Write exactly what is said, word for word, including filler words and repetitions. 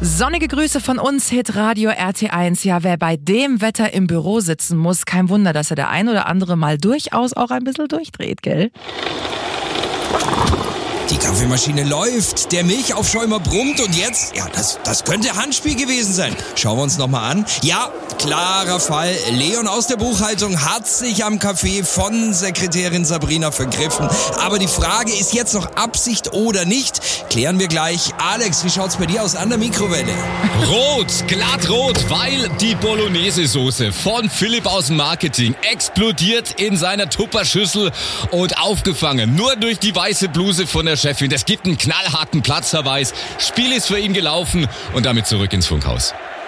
Sonnige Grüße von uns, Hitradio R T eins. Ja, wer bei dem Wetter im Büro sitzen muss, kein Wunder, dass er der ein oder andere mal durchaus auch ein bisschen durchdreht, gell? Die Kaffeemaschine läuft, der Milchaufschäumer brummt und jetzt, ja, das, das könnte Handspiel gewesen sein. Schauen wir uns nochmal an. Ja, klarer Fall. Leon aus der Buchhaltung hat sich am Kaffee von Sekretärin Sabrina vergriffen. Aber die Frage ist jetzt noch Absicht oder nicht? Klären wir gleich. Alex, wie schaut's bei dir aus an der Mikrowelle? Rot, glatt rot, weil die Bolognese-Soße von Philipp aus dem Marketing explodiert in seiner Tupperschüssel und aufgefangen. Nur durch die weiße Bluse von der Chefin. Es gibt einen knallharten Platzverweis. Spiel ist für ihn gelaufen und damit zurück ins Funkhaus.